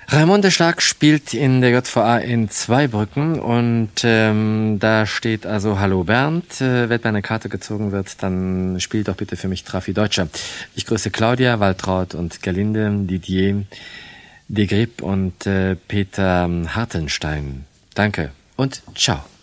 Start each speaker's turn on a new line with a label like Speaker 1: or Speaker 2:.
Speaker 1: Raimonde Stark spielt in der JVA in Zweibrücken und da steht also Hallo Bernd. Wenn meine Karte gezogen wird, dann spielt doch bitte für mich Trafi Deutscher. Ich grüße Claudia, Waltraud und Gerlinde, Didier, De Grip und Peter Hartenstein. Danke und ciao.